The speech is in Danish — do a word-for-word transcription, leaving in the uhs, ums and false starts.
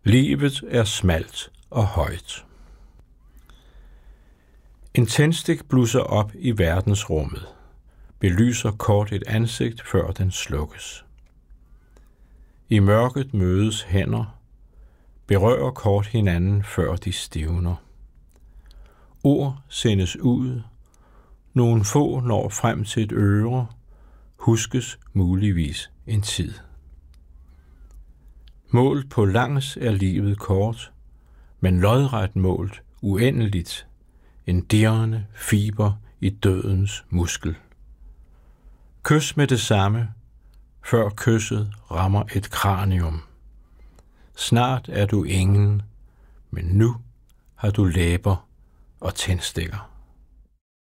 Livet er smalt og højt. En tændstik blusser op i verdensrummet, belyser kort et ansigt, før den slukkes. I mørket mødes hænder, berører kort hinanden, før de stivner. Ord sendes ud, nogle få når frem til et øre, huskes muligvis en tid. Målt på langs er livet kort, men lodret målt uendeligt, en dirrende fiber i dødens muskel. Kys med det samme, før kysset rammer et kranium. Snart er du ingen, men nu har du læber og tændstikker.